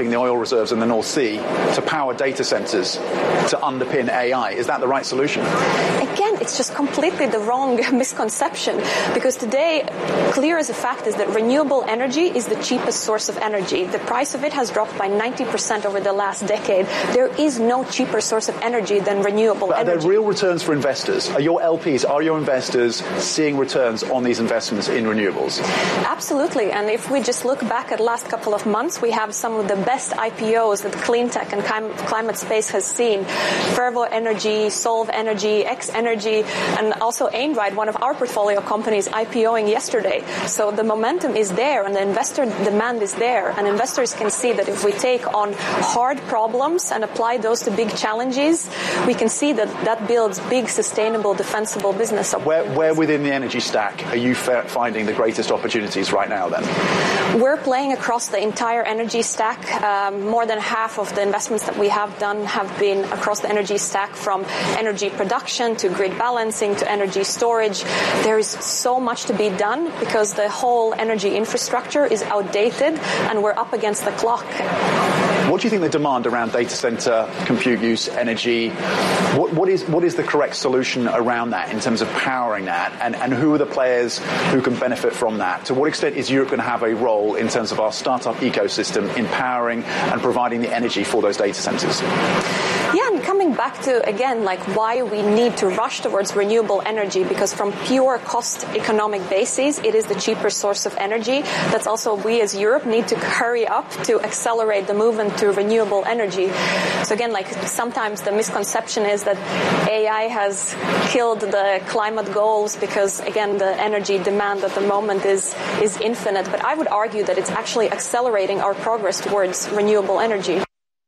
reserves in the North Sea to power data centers to underpin A I. Is that the right solution? Again, it's just completely the wrong misconception, because today, clear as a fact is that renewable energy is the cheapest source of energy. The price of it has dropped by ninety percent over the last decade. There is no cheaper source of energy than renewable but energy. Are there real returns for investors? Are your L Ps, are your investors seeing returns on these investments in renewables? Absolutely. And if we just look back at the last couple of months, we have some of the best I P Os that the clean tech and climate space has seen. Fervo Energy, Solve Energy, X Energy, and also Einride, one of our portfolio companies, IPOing yesterday. So the momentum is there and the investor demand is there. And investors can see that if we take on hard problems and apply those to big challenges, we can see that that builds big, sustainable, defensible business. Where, where within the energy stack are you finding the greatest opportunities right now then? We're playing across the entire energy stack. Um, more than half of the investments that we have done have been across the energy stack, from energy production to grid balancing to energy storage. There is so much to be done because the whole energy infrastructure is outdated and we're up against the clock. What do you think the demand around data center, compute use, energy, what, what is what is the correct solution around that in terms of powering that, and, and who are the players who can benefit from that? To what extent is Europe going to have a role in terms of our startup ecosystem in powering and providing the energy for those data centers? Yeah, and coming back to, again, like why we need to rush towards renewable energy, because from pure cost economic basis, it is the cheaper source of energy. That's also we as Europe need to hurry up to accelerate the movement to renewable energy. So again, like sometimes the misconception is that A I has killed the climate goals because, again, the energy demand at the moment is, is infinite. But I would argue that it's actually accelerating our progress towards renewable energy.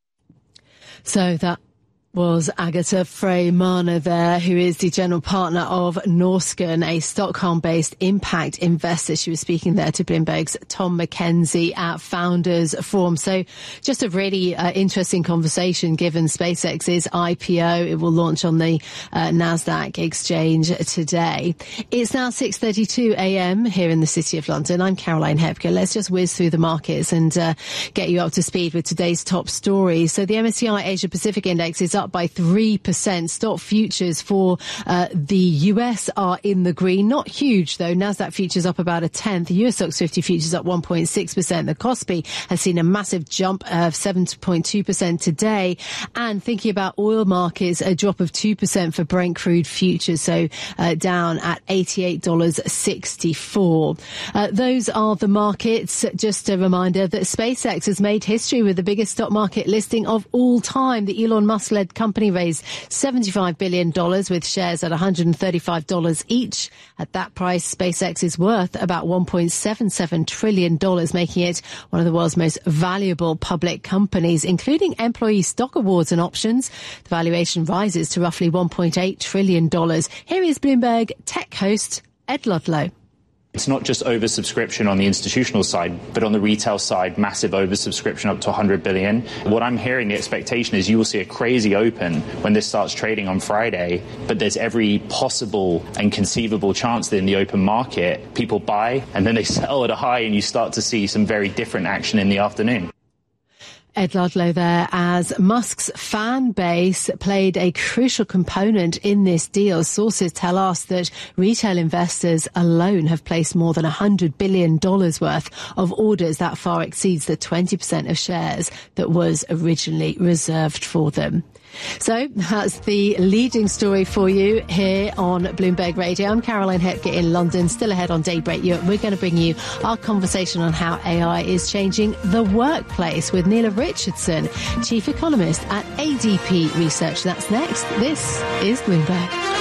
So that was Agatha Frey-Mahner there, who is the general partner of Norsken, a Stockholm-based impact investor. She was speaking there to Bloomberg's Tom McKenzie at Founders Forum. So just a really uh, interesting conversation given SpaceX's I P O. It will launch on the uh, NASDAQ exchange today. It's now six thirty-two a.m. here in the City of London. I'm Caroline Hepker. Let's just whiz through the markets and uh, get you up to speed with today's top stories. So the M S C I Asia Pacific Index is up by three percent. Stock futures for uh, the U S are in the green. Not huge, though. NASDAQ futures up about a tenth. The U S Stocks fifty futures up one point six percent. The Kospi has seen a massive jump of seven point two percent today. And thinking about oil markets, a drop of two percent for Brent crude futures, so uh, down at eighty-eight dollars and sixty-four cents. Uh, those are the markets. Just a reminder that SpaceX has made history with the biggest stock market listing of all time. The Elon Musk-led company raised seventy-five billion dollars with shares at one hundred thirty-five dollars each. At that price, SpaceX is worth about one point seven seven trillion dollars, making it one of the world's most valuable public companies, including employee stock awards and options. The valuation rises to roughly one point eight trillion dollars. Here is Bloomberg tech host Ed Ludlow. It's not just oversubscription on the institutional side, but on the retail side, massive oversubscription up to one hundred billion. What I'm hearing, the expectation is you will see a crazy open when this starts trading on Friday, but there's every possible and conceivable chance that in the open market, people buy and then they sell at a high and you start to see some very different action in the afternoon. Ed Ludlow there, as Musk's fan base played a crucial component in this deal. Sources tell us that retail investors alone have placed more than one hundred billion dollars worth of orders. That far exceeds the twenty percent of shares that was originally reserved for them. So that's the leading story for you here on Bloomberg Radio. I'm Caroline Hepker in London. Still ahead on Daybreak Europe, we're going to bring you our conversation on how A I is changing the workplace with Neela Richardson, Chief Economist at A D P Research. That's next. This is Bloomberg.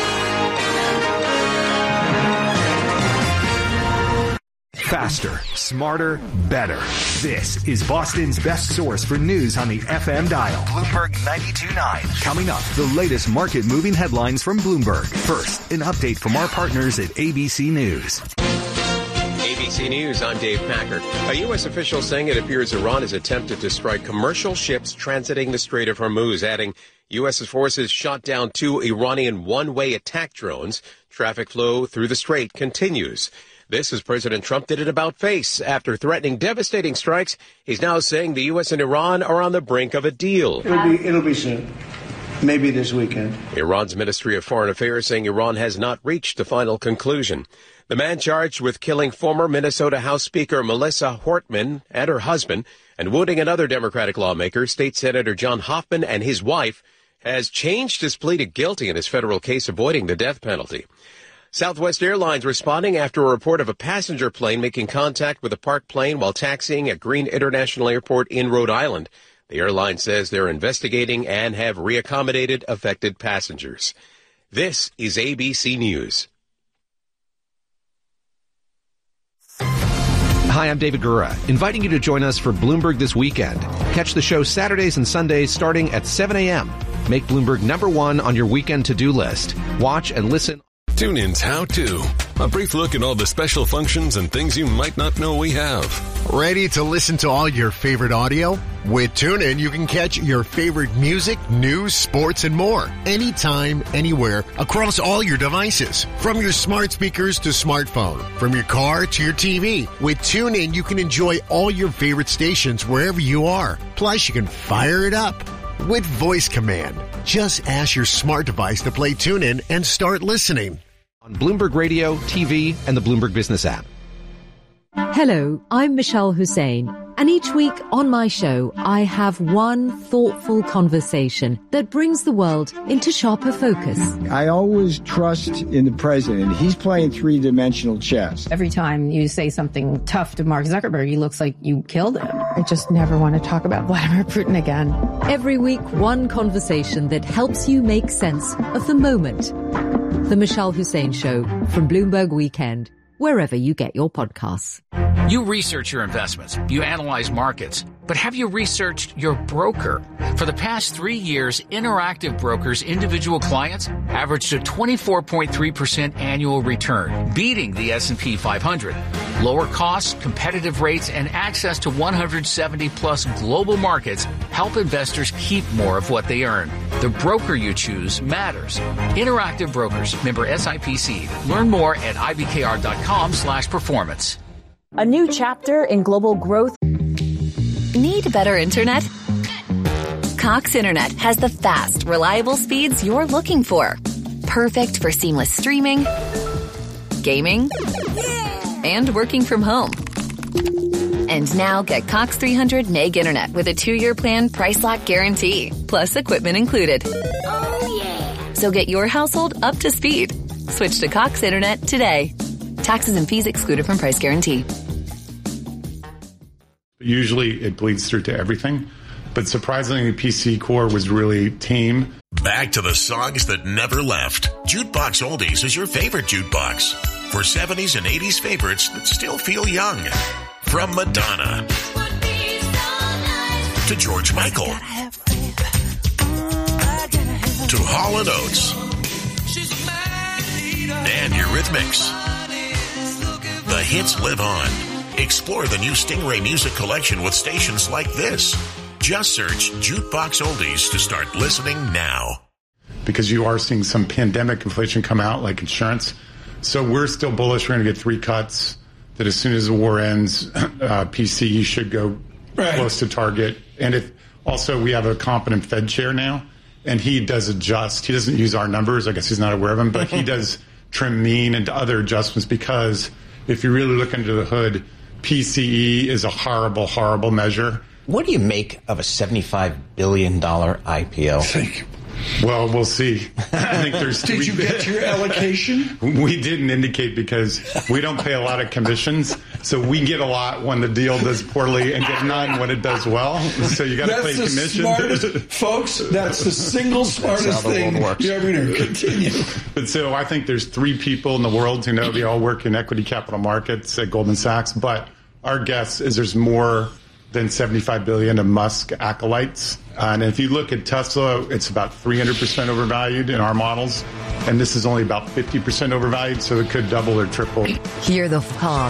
Faster, smarter, better. This is Boston's best source for news on the F M dial. Bloomberg ninety-two point nine. Coming up, the latest market-moving headlines from Bloomberg. First, an update from our partners at A B C News. A B C News, I'm Dave Packard. A U S official saying it appears Iran has attempted to strike commercial ships transiting the Strait of Hormuz, adding U S forces shot down two Iranian one-way attack drones. Traffic flow through the strait continues. This as President Trump did an about-face. After threatening devastating strikes, he's now saying the U S and Iran are on the brink of a deal. It'll be, it'll be soon. Maybe this weekend. Iran's Ministry of Foreign Affairs saying Iran has not reached a final conclusion. The man charged with killing former Minnesota House Speaker Melissa Hortman and her husband and wounding another Democratic lawmaker, State Senator John Hoffman, and his wife, has changed his plea to guilty in his federal case avoiding the death penalty. Southwest Airlines responding after a report of a passenger plane making contact with a parked plane while taxiing at Green International Airport in Rhode Island. The airline says they're investigating and have reaccommodated affected passengers. This is A B C News. Hi, I'm David Gura, inviting you to join us for Bloomberg This Weekend. Catch the show Saturdays and Sundays starting at seven a.m. Make Bloomberg number one on your weekend to-do list. Watch and listen. TuneIn's How To. A brief look at all the special functions and things you might not know we have. Ready to listen to all your favorite audio? With TuneIn, you can catch your favorite music, news, sports, and more. Anytime, anywhere, across all your devices. From your smart speakers to smartphone. From your car to your T V. With TuneIn, you can enjoy all your favorite stations wherever you are. Plus, you can fire it up with voice command. Just ask your smart device to play TuneIn and start listening. On Bloomberg Radio, T V, and the Bloomberg Business app. Hello, I'm Michelle Hussein, and each week on my show, I have one thoughtful conversation that brings the world into sharper focus. I always trust in the president. He's playing three-dimensional chess. Every time you say something tough to Mark Zuckerberg, he looks like you killed him. I just never want to talk about Vladimir Putin again. Every week, one conversation that helps you make sense of the moment. The Michelle Hussein Show from Bloomberg Weekend, wherever you get your podcasts. You research your investments, you analyze markets, but have you researched your broker? For the past three years, Interactive Brokers' individual clients averaged a twenty-four point three percent annual return, beating the S and P five hundred. Lower costs, competitive rates, and access to one hundred seventy plus global markets help investors keep more of what they earn. The broker you choose matters. Interactive Brokers, member S I P C. Learn more at I B K R dot com slash performance. A new chapter in global growth. Need better internet? Cox Internet has the fast, reliable speeds you're looking for. Perfect for seamless streaming, gaming, and working from home. And now get Cox three hundred meg internet with a two-year plan price lock guarantee, plus equipment included. Oh, yeah. So get your household up to speed. Switch to Cox Internet today. Taxes and fees excluded from price guarantee. Usually it bleeds through to everything, but surprisingly, P C Core was really tame. Back to the songs that never left. Jukebox Oldies is your favorite jukebox for seventies and eighties favorites that still feel young. From Madonna to George Michael to Hall and Oates and Eurythmics. The hits live on. Explore the new Stingray Music Collection with stations like this. Just search Jukebox Oldies to start listening now. Because you are seeing some pandemic inflation come out, like insurance. So we're still bullish. We're going to get three cuts. That as soon as the war ends, uh, P C E should go right close to target. And if also we have a competent Fed chair now, and he does adjust. He doesn't use our numbers. I guess he's not aware of them, but he does trim mean and other adjustments because if you really look under the hood, P C E is a horrible, horrible measure. What do you make of a seventy-five billion dollars I P O? Thank you. Well, we'll see. I think there's. Did we, you get your allocation? We didn't indicate because we don't pay a lot of commissions, so we get a lot when the deal does poorly and get none when it does well. So you got to pay commission. Smartest, folks, that's the single smartest thing you ever know. Continue. But so I think there's three people in the world who know they all work in equity capital markets at Goldman Sachs. But our guess is there's more than seventy-five billion of Musk acolytes. Uh, and if you look at Tesla, it's about three hundred percent overvalued in our models. And this is only about fifty percent overvalued, so it could double or triple. Hear the fun.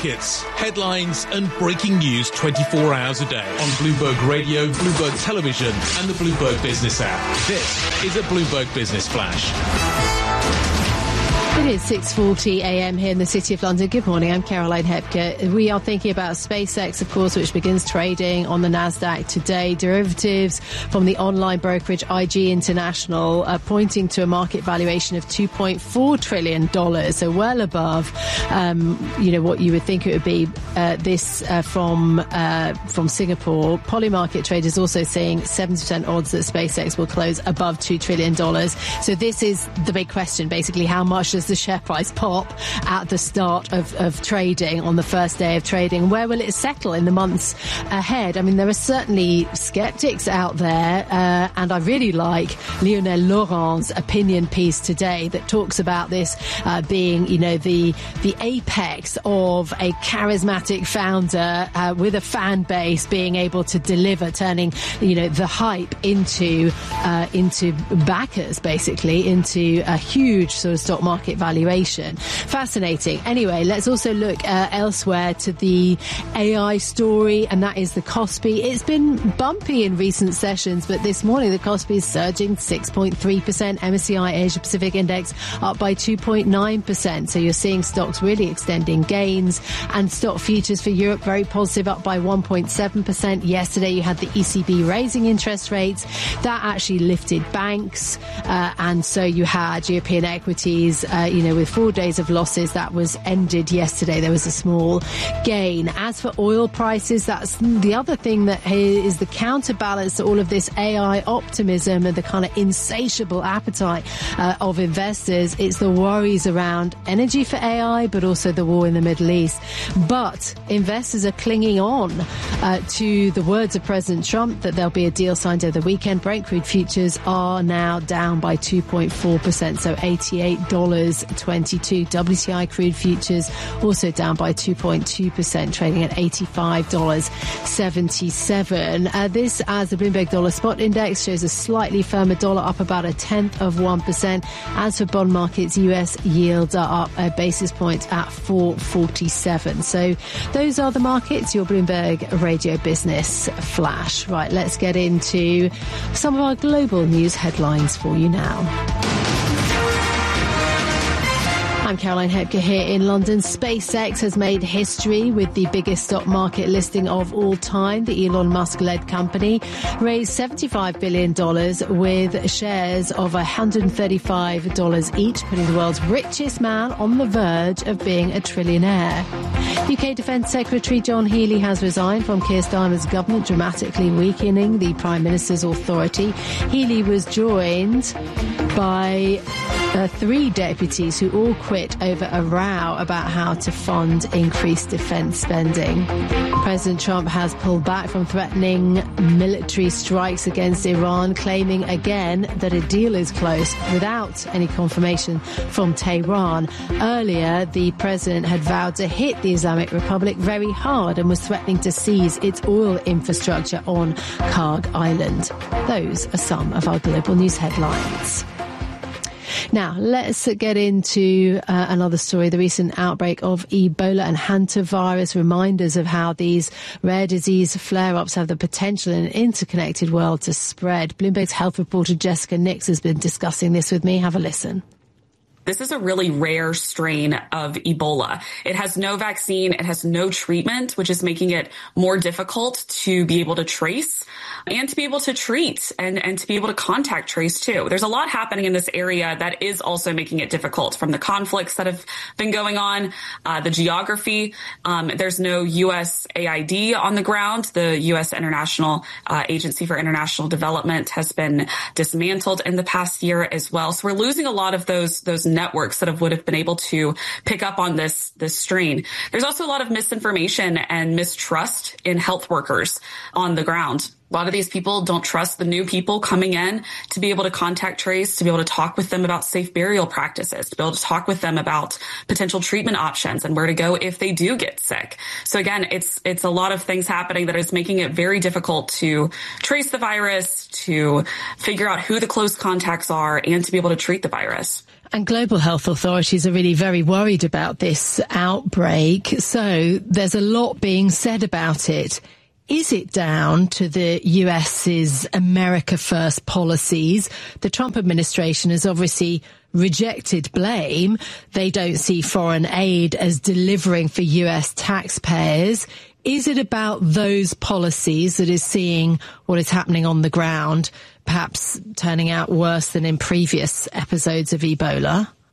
markets, headlines and breaking news twenty-four hours a day on Bloomberg Radio, Bloomberg Television and the Bloomberg Business app. This is a Bloomberg Business Flash. It is six forty a m here in the City of London. Good morning, I'm Caroline Hepker. We are thinking about SpaceX, of course, which begins trading on the Nasdaq today. Derivatives from the online brokerage I G International are pointing to a market valuation of two point four trillion dollars, so well above, um, you know, what you would think it would be. Uh, this uh, from uh, from Singapore. Polymarket traders also saying seventy percent odds that SpaceX will close above two trillion dollars. So this is the big question, basically, how much does the share price pop at the start of, of trading on the first day of trading? Where will it settle in the months ahead? I mean, there are certainly skeptics out there, uh, and I really like Lionel Laurent's opinion piece today that talks about this uh, being, you know, the the apex of a charismatic founder uh, with a fan base being able to deliver, turning, you know, the hype into uh, into backers, basically, into a huge sort of stock market valuation. Fascinating. Anyway, let's also look uh, elsewhere to the A I story, and that is the Kospi. It's been bumpy in recent sessions, but this morning the Kospi is surging six point three percent. M S C I Asia Pacific Index up by two point nine percent. So you're seeing stocks really extending gains, and stock futures for Europe very positive, up by one point seven percent. Yesterday you had the E C B raising interest rates. That actually lifted banks, uh, and so you had European equities, uh, you know, with four days of losses. That was ended yesterday. There was a small gain. As for oil prices, that's the other thing that is the counterbalance to all of this A I optimism and the kind of insatiable appetite uh, of investors. It's the worries around energy for A I, but also the war in the Middle East. But investors are clinging on uh, to the words of President Trump that there'll be a deal signed over the weekend. Brent crude futures are now down by two point four percent, so eighty-eight dollars and twenty-two cents. W T I crude futures also down by two point two percent, trading at eighty-five dollars and seventy-seven cents. Uh, this, as the Bloomberg Dollar Spot Index, shows a slightly firmer dollar, up about a tenth of one percent. As for bond markets, U S yields are up a basis point at four forty-seven. So those are the markets, your Bloomberg Radio Business Flash. Right, let's get into some of our global news headlines for you now. I'm Caroline Hepker here in London. SpaceX has made history with the biggest stock market listing of all time. The Elon Musk-led company raised seventy-five billion dollars with shares of one hundred thirty-five dollars each, putting the world's richest man on the verge of being a trillionaire. U K Defence Secretary John Healey has resigned from Keir Starmer's government, dramatically weakening the Prime Minister's authority. Healey was joined by uh, three deputies who all quit over a row about how to fund increased defence spending. President Trump has pulled back from threatening military strikes against Iran, claiming again that a deal is close without any confirmation from Tehran. Earlier, the president had vowed to hit the Islamic Republic very hard and was threatening to seize its oil infrastructure on Karg Island. Those are some of our global news headlines. Now, let's get into uh, another story. The recent outbreak of Ebola and hantavirus, reminders of how these rare disease flare-ups have the potential in an interconnected world to spread. Bloomberg's health reporter Jessica Nix has been discussing this with me. Have a listen. This is a really rare strain of Ebola. It has no vaccine. It has no treatment, which is making it more difficult to be able to trace and to be able to treat and, and to be able to contact trace too. There's a lot happening in this area that is also making it difficult, from the conflicts that have been going on, uh, the geography. Um, there's no U S A I D on the ground. The U S International uh, Agency for International Development has been dismantled in the past year as well. So we're losing a lot of those, those networks that have, would have been able to pick up on this, this strain. There's also a lot of misinformation and mistrust in health workers on the ground. A lot of these people don't trust the new people coming in to be able to contact trace, to be able to talk with them about safe burial practices, to be able to talk with them about potential treatment options and where to go if they do get sick. So again, it's it's a lot of things happening that is making it very difficult to trace the virus, to figure out who the close contacts are, and to be able to treat the virus. And global health authorities are really very worried about this outbreak. So there's a lot being said about it. Is it down to the U S's America First policies? The Trump administration has obviously rejected blame. They don't see foreign aid as delivering for U S taxpayers. Is it about those policies that is seeing what is happening on the ground, perhaps turning out worse than in previous episodes of Ebola?